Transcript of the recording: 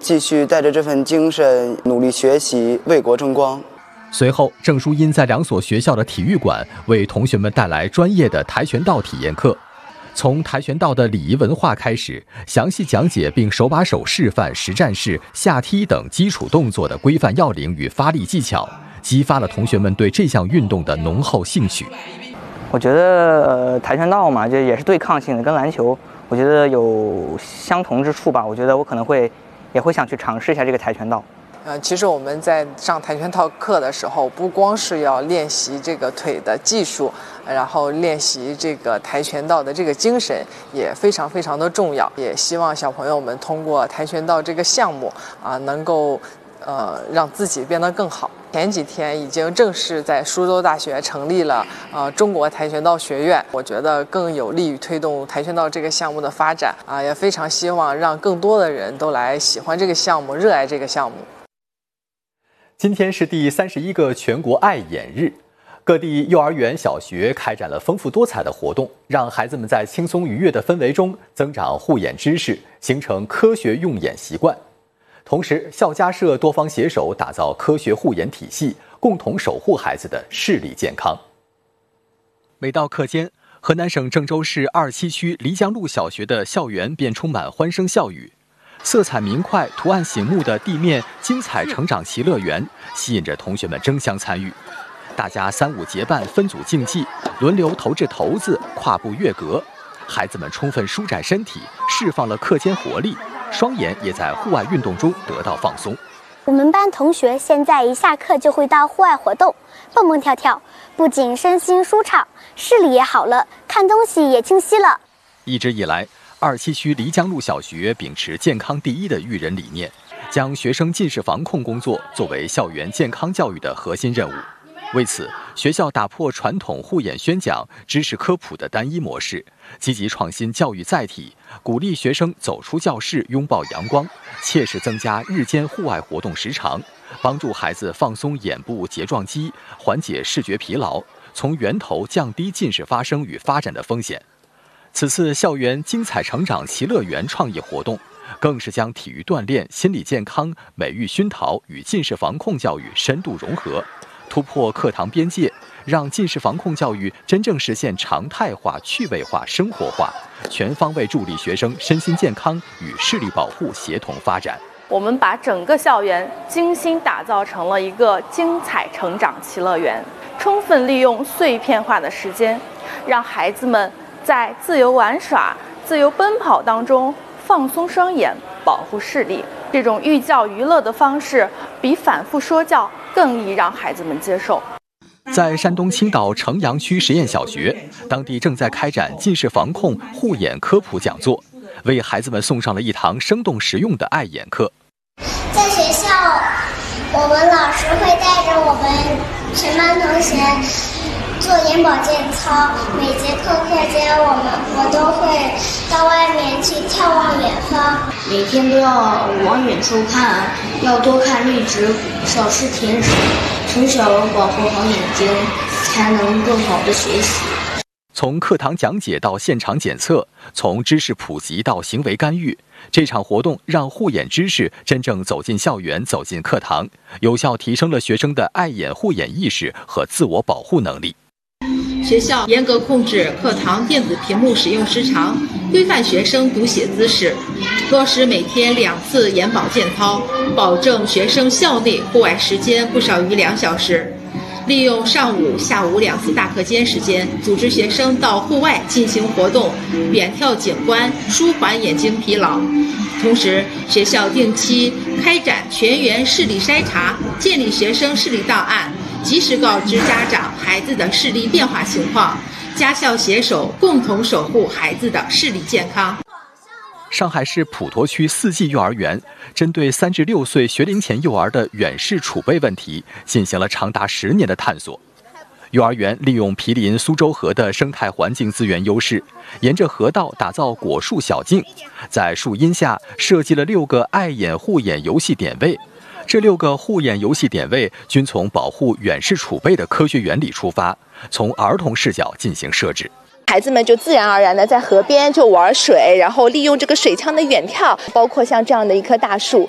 继续带着这份精神努力学习，为国争光。 随后，郑淑英在2所学校的体育馆为同学们带来专业的跆拳道体验课，从跆拳道的礼仪文化开始，详细讲解并手把手示范实战式下踢等基础动作的规范要领与发力技巧，激发了同学们对这项运动的浓厚兴趣。 我觉得跆拳道嘛，就也是对抗性的，跟篮球我觉得有相同之处吧。我觉得我可能也会想去尝试一下这个跆拳道。 其实我们在上跆拳道课的时候，不光是要练习这个腿的技术，然后练习这个跆拳道的这个精神也非常非常的重要。也希望小朋友们通过跆拳道这个项目能够让自己变得更好。前几天已经正式在苏州大学成立了中国跆拳道学院，我觉得更有利于推动跆拳道这个项目的发展也非常希望让更多的人都来喜欢这个项目，热爱这个项目。 今天是第31个全国爱眼日，各地幼儿园、小学开展了丰富多彩的活动，让孩子们在轻松愉悦的氛围中增长护眼知识，形成科学用眼习惯。同时，校家社多方携手打造科学护眼体系，共同守护孩子的视力健康。每到课间，河南省郑州市27区漓江路小学的校园便充满欢声笑语。色彩明快、图案醒目的地面精彩成长其乐园吸引着同学们争相参与。大家3、5结伴分组竞技，轮流投掷骰子、跨步越格，孩子们充分舒展身体，释放了课间活力，双眼也在户外运动中得到放松。 我们班同学现在一下课就会到户外活动，蹦蹦跳跳，不仅身心舒畅，视力也好了，看东西也清晰了。 一直以来，27区漓江路小学秉持健康第一的育人理念，将学生近视防控工作作为校园健康教育的核心任务。为此，学校打破传统护眼宣讲、知识科普的单一模式，积极创新教育载体，鼓励学生走出教室拥抱阳光，切实增加日间户外活动时长，帮助孩子放松眼部睫状肌，缓解视觉疲劳，从源头降低近视发生与发展的风险。此次校园精彩成长其乐园创意活动，更是将体育锻炼、心理健康、美育熏陶与近视防控教育深度融合，突破课堂边界，让近视防控教育真正实现常态化、趣味化、生活化，全方位助力学生身心健康与视力保护协同发展。 我们把整个校园精心打造成了一个精彩成长其乐园，充分利用碎片化的时间，让孩子们在自由玩耍、自由奔跑当中放松双眼，保护视力。这种寓教于乐的方式，比反复说教更易让孩子们接受。 在山东青岛城阳区实验小学，当地正在开展近视防控护眼科普讲座，为孩子们送上了一堂生动实用的爱眼课。 在学校，我们老师会带着我们全班同学做眼保健操，每节课间我都会到外面去眺望远方。 每天都要往远处看，要多看绿植，少吃甜食，从小保护好眼睛，才能更好的学习。 从课堂讲解到现场检测，从知识普及到行为干预，这场活动让护眼知识真正走进校园、走进课堂，有效提升了学生的爱眼护眼意识和自我保护能力。 学校严格控制课堂电子屏幕使用时长，规范学生读写姿势，落实每天2次眼保健操，保证学生校内户外时间不少于2小时。利用上午、下午2次大课间时间，组织学生到户外进行活动，远眺景观，舒缓眼睛疲劳。同时，学校定期开展全员视力筛查，建立学生视力档案，及时告知家长孩子的视力变化情况，家校携手共同守护孩子的视力健康。 上海市普陀区4季幼儿园针对3至6岁学龄前幼儿的远视储备问题进行了长达10年的探索。幼儿园利用毗邻苏州河的生态环境资源优势，沿着河道打造果树小径，在树荫下设计了6个爱眼护眼游戏点位。这6个护眼游戏点位均从保护远视储备的科学原理出发，从儿童视角进行设置。 孩子们就自然而然的在河边就玩水，然后利用这个水枪的远眺，包括像这样的一棵大树，